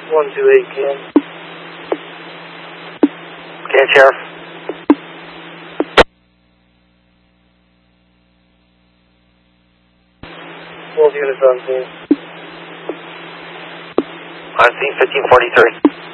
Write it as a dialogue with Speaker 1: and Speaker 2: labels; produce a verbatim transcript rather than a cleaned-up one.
Speaker 1: one two eight, Ken.
Speaker 2: Ken, Sheriff.
Speaker 1: twelve units on scene.
Speaker 2: On scene, fifteen forty-three.